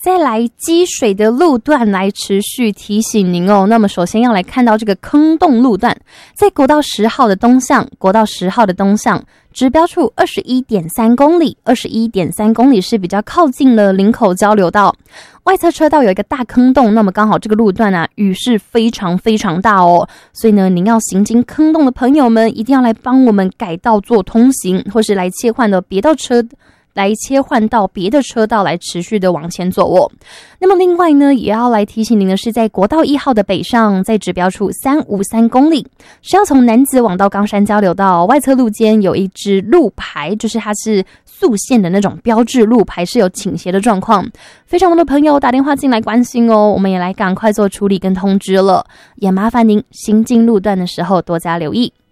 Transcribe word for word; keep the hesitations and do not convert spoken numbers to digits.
再来积水的路段来持续提醒您哦。那么首先要来看到这个坑洞路段，在国道十号的东向，国道十号的东向指标处 二十一点三公里 ,二十一点三公里是比较靠近了林口交流道。外侧车道有一个大坑洞，那么刚好这个路段啊，雨势非常非常大哦，所以呢，您要行经坑洞的朋友们，一定要来帮我们改道做通行，或是来切换到别的车来切换到别的车道来持续的往前走哦。那么另外呢，也要来提醒您的是，在国道一号的北上，在指标处三十三公里，是要从楠梓往到冈山交流道外侧路肩有一只路牌，就是它是速线的那种标志路牌，是有倾斜的状况。非常多的朋友打电话进来关心哦，我们也来赶快做处理跟通知了，也麻烦您行经路段的时候多加留意。